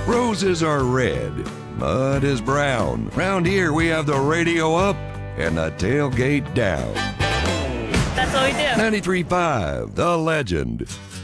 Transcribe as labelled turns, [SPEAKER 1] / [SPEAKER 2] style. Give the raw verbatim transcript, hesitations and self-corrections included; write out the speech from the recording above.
[SPEAKER 1] Roses are red, mud is brown. Round here we have the radio up and the tailgate down.
[SPEAKER 2] That's what we do.
[SPEAKER 1] ninety-three point five, The Legend.